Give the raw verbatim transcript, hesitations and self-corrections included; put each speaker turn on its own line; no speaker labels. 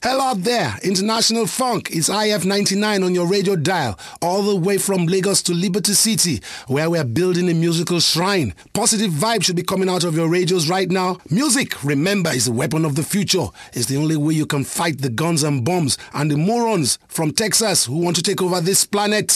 Hello out there, International Funk. It's I F ninety-nine on your radio dial, all the way from Lagos to Liberty City, where we're building a musical shrine. Positive vibes should be coming out of your radios right now. Music, remember, is a weapon of the future. It's the only way you can fight the guns and bombs and the morons from Texas who want to take over this planet.